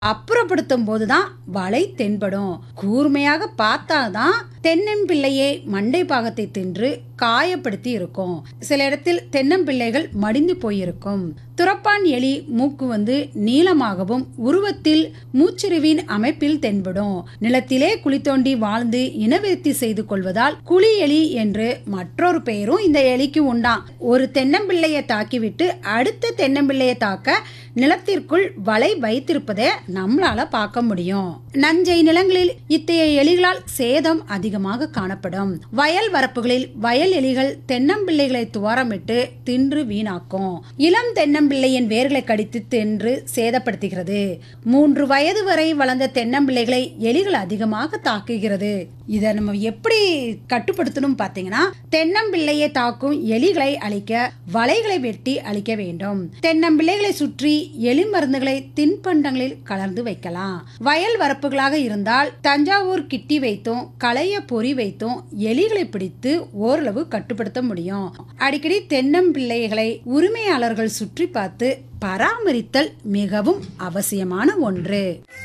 அப்புறப்படுத்தும் போதுதான் வலை தென்படும். கூர்மையாக பார்த்தாதான் தென்னம்பிள்ளையை மண்டை பாகத்தை தின்று காயப்படுத்தி இருக்கும். சில இடத்தில் தென்னம்பிள்ளைகள் மடிந்து போயிருக்கும். துரப்பான் எலி மூக்கு நீளமாகவும் உருவத்தில் மூச்சிறுவின் அமைப்பில் தென்படும். நிலத்திலே குழி தோண்டி வாழ்ந்து இனவிருத்தி செய்து கொள்வதால் குழி எலி என்று மற்றொரு பெயரும் இந்த எலிக்கு உண்டாம். ஒரு தென்னம்பிள்ளையை தாக்கிவிட்டு அடுத்த தென்னம்பிள்ளையை தாக்க நிலத்திற்குள் வலை வைத்திருப்பதை நம்மளால பார்க்க முடியும். நஞ்சை நிலங்களில் இத்தகைய எலிகளால் சேதம் அதிகமாக காணப்படும். வயல் வரப்புகளில் வயல் எலிகள் தென்னம்பிள்ளைகளை துவாரமிட்டு தின்று வீணாக்கும். இளம் தென்னம்பிள்ளையின் வேர்களை கடித்து தின்று சேதப்படுத்துகிறது. 3 வயது வரை வளர்ந்த தென்னம்பிள்ளைகளை எலிகள் அதிகமாக தாக்குகிறது. இதை நம்ம எப்படி கட்டுப்படுத்தணும் பார்த்தீங்கன்னா, தென்னம்பிள்ளையை தாக்கும் எலிகளை அழிக்க வலைகளை வெட்டி அழிக்க வேண்டும். தென்னம்பிள்ளைகளை சுற்றி எலி மருந்துகளை தின்பண்டங்களில் கலந்து வைக்கலாம். வயல் வரப்புகளாக இருந்தால் தஞ்சாவூர் கிட்டி வைத்தும் களைய பொறி வைத்தும் எலிகளை பிடித்து ஓரளவு கட்டுப்படுத்த முடியும். அடிக்கடி தென்னம்பிள்ளைகளை உரிமையாளர்கள் சுற்றி பார்த்து பராமரித்தல் மிகவும் அவசியமான ஒன்று.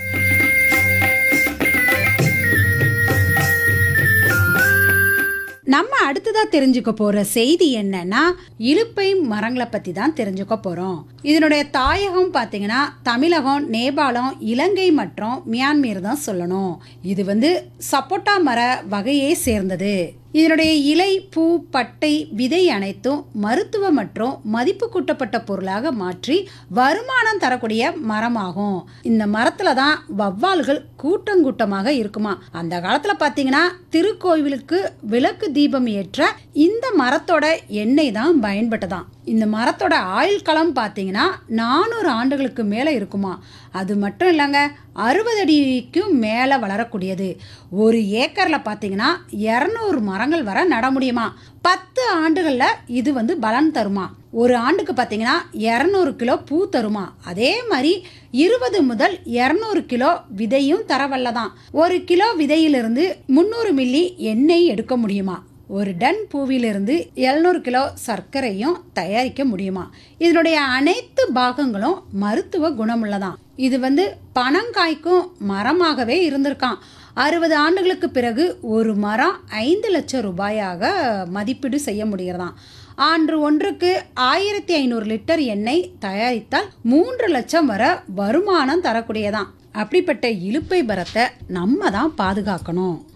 நம்ம அடுத்ததா தெரிஞ்சுக்க போற செய்தி என்னன்னா, இலுப்பை மரங்களை பத்தி தான் தெரிஞ்சுக்க போறோம். இதனுடைய தாயகம் பாத்தீங்கன்னா தமிழகம், நேபாளம், இலங்கை மற்றும் மியான்மர் தான் சொல்லணும். இது சப்போட்டா மர வகையை சேர்ந்தது. இதனுடைய இலை, பூ, பட்டை, விதை அனைத்தும் மருத்துவ மற்றும் மதிப்பு கூட்டப்பட்ட பொருளாக மாற்றி வருமானம் தரக்கூடிய மரமாகும். இந்த மரத்துல தான் வவ்வால்கள் கூட்டமாக இருக்குமா. அந்த காலத்துல பாத்தீங்கன்னா திருக்கோவிலுக்கு விளக்கு தீபம் ஏற்ற இந்த மரத்தோட எண்ணெய் தான் பயன்பட்டதாம். இந்த மரத்தோட ஆயுள் காலம் பார்த்தீங்கன்னா 400 ஆண்டுகளுக்கு மேலே இருக்குமா. அது மட்டும் இல்லைங்க, 60 அடிக்கும் மேலே வளரக்கூடியது. ஒரு ஏக்கரில் பார்த்தீங்கன்னா 200 மரங்கள் வர நட முடியுமா. 10 ஆண்டுகளில் இது பலன் தருமா. ஒரு ஆண்டுக்கு பார்த்தீங்கன்னா 200 கிலோ பூ தருமா. அதே மாதிரி 20 முதல் 200 கிலோ விதையும் தரவல்லதான். 1 கிலோ விதையிலிருந்து 300 மில்லி எண்ணெய் எடுக்க முடியுமா. ஒரு டன் பூவிலிருந்து 700 கிலோ சர்க்கரையும் தயாரிக்க முடியுமா. இதனுடைய அனைத்து பாகங்களும் மருத்துவ குணமுள்ளதான். இது பனங்காய்க்கும் மரமாகவே இருந்திருக்கான். 60 ஆண்டுகளுக்கு பிறகு ஒரு மரம் 5 லட்சம் ரூபாயாக மதிப்பீடு செய்ய முடிகிறதாம். ஆண்டு ஒன்றுக்கு 1500 லிட்டர் எண்ணெய் தயாரித்தால் 3 லட்சம் வரை வருமானம் தரக்கூடியதான். அப்படிப்பட்ட இலுப்பை மரத்தை நம்ம தான் பாதுகாக்கணும்.